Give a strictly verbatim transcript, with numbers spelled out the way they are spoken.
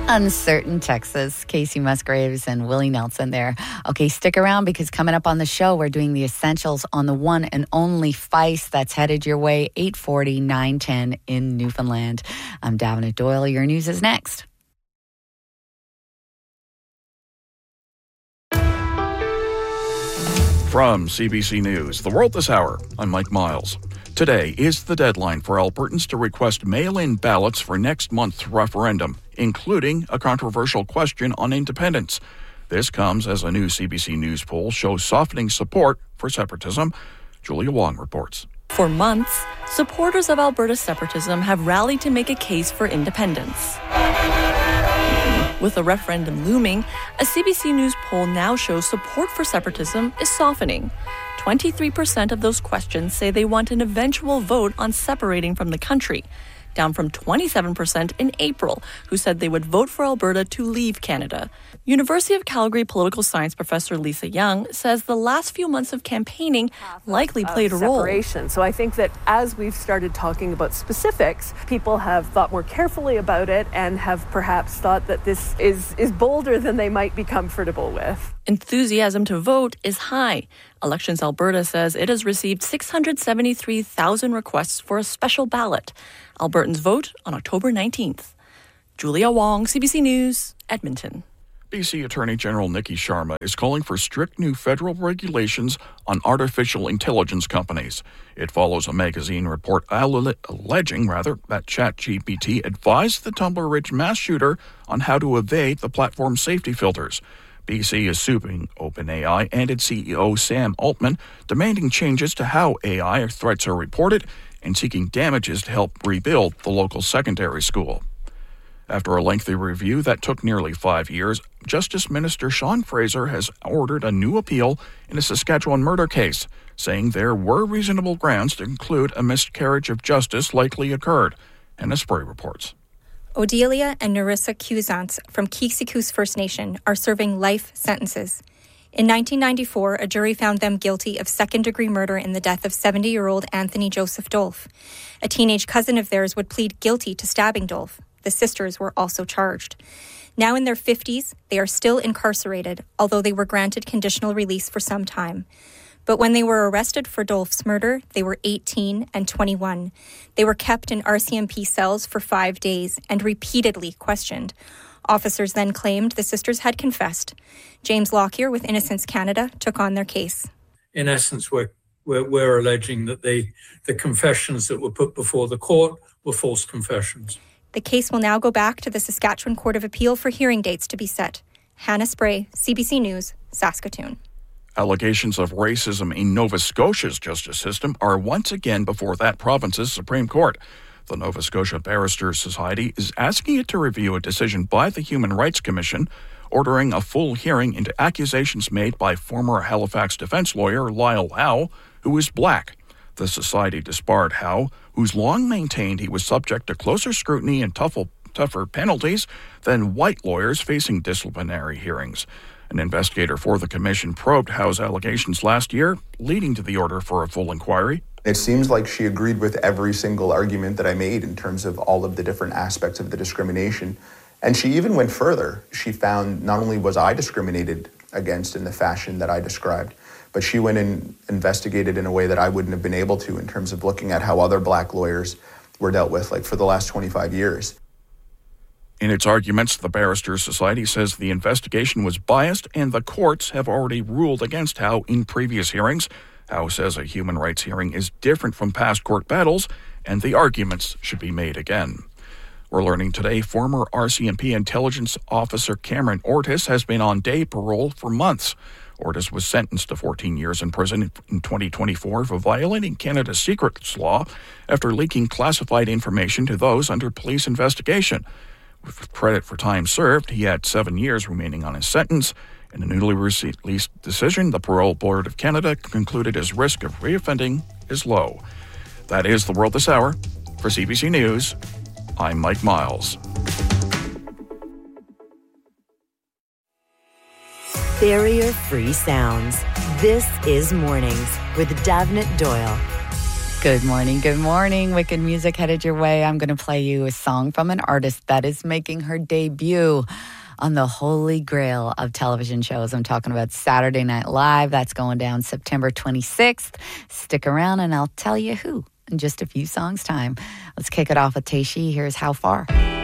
Uncertain Texas. Casey Musgraves and Willie Nelson there. Okay, stick around because coming up on the show, we're doing the essentials on the one and only Feist that's headed your way, eight forty, nine ten in Newfoundland. I'm Davina Doyle. Your news is next. From C B C News, The World This Hour, I'm Mike Miles. Today is the deadline for Albertans to request mail-in ballots for next month's referendum, including a controversial question on independence. This comes as a new C B C News poll shows softening support for separatism. Julia Wong reports. For months, supporters of Alberta's separatism have rallied to make a case for independence. With a referendum looming, a C B C News poll now shows support for separatism is softening. twenty-three percent of those questions say they want an eventual vote on separating from the country, down from twenty-seven percent in April, who said they would vote for Alberta to leave Canada. University of Calgary political science professor Lisa Young says the last few months of campaigning likely played a role. Separation. So I think that as we've started talking about specifics, people have thought more carefully about it and have perhaps thought that this is, is bolder than they might be comfortable with. Enthusiasm to vote is high. Elections Alberta says it has received six hundred seventy-three thousand requests for a special ballot. Albertans vote on October nineteenth. Julia Wong, C B C News, Edmonton. B C Attorney General Nikki Sharma is calling for strict new federal regulations on artificial intelligence companies. It follows a magazine report alleging rather that ChatGPT advised the Tumbler Ridge mass shooter on how to evade the platform's safety filters. B C is suing OpenAI and its C E O Sam Altman, demanding changes to how A I threats are reported and seeking damages to help rebuild the local secondary school. After a lengthy review that took nearly five years, Justice Minister Sean Fraser has ordered a new appeal in a Saskatchewan murder case, saying there were reasonable grounds to conclude a miscarriage of justice likely occurred. Anna Spray reports. Odelia and Narissa Cusance from Kiksikoos First Nation are serving life sentences. In nineteen ninety-four, a jury found them guilty of second-degree murder in the death of seventy-year-old Anthony Joseph Dolph. A teenage cousin of theirs would plead guilty to stabbing Dolph. The sisters were also charged. Now in their fifties, they are still incarcerated, although they were granted conditional release for some time. But when they were arrested for Dolph's murder, they were eighteen and twenty-one. They were kept in R C M P cells for five days and repeatedly questioned. Officers then claimed the sisters had confessed. James Lockyer with Innocence Canada took on their case. In essence, we're, we're, we're alleging that they, the confessions that were put before the court were false confessions. The case will now go back to the Saskatchewan Court of Appeal for hearing dates to be set. Hannah Spray, C B C News, Saskatoon. Allegations of racism in Nova Scotia's justice system are once again before that province's Supreme Court. The Nova Scotia Barristers Society is asking it to review a decision by the Human Rights Commission ordering a full hearing into accusations made by former Halifax defense lawyer Lyle Howe, who is black. The society disbarred Howe, who's long maintained he was subject to closer scrutiny and tougher, tougher penalties than white lawyers facing disciplinary hearings. An investigator for the commission probed Howe's allegations last year, leading to the order for a full inquiry. It seems like she agreed with every single argument that I made in terms of all of the different aspects of the discrimination. And she even went further. She found not only was I discriminated against in the fashion that I described, but she went and investigated in a way that I wouldn't have been able to in terms of looking at how other black lawyers were dealt with, like for the last twenty-five years. In its arguments, the Barristers Society says the investigation was biased and the courts have already ruled against Howe in previous hearings. Howe says a human rights hearing is different from past court battles and the arguments should be made again. We're learning today former R C M P intelligence officer Cameron Ortis has been on day parole for months. Ortis was sentenced to fourteen years in prison in twenty twenty-four for violating Canada's secrets law after leaking classified information to those under police investigation. With credit for time served, he had seven years remaining on his sentence. In a newly released decision, the Parole Board of Canada concluded his risk of reoffending is low. That is The World This Hour. For C B C News, I'm Mike Miles. Barrier-free sounds. This is Mornings with Davina Doyle. Good morning, good morning. Wicked music headed your way. I'm going to play you a song from an artist that is making her debut on the holy grail of television shows. I'm talking about Saturday Night Live. That's going down September twenty-sixth. Stick around and I'll tell you who in just a few songs' time. Let's kick it off with Teishi. Here's How Far.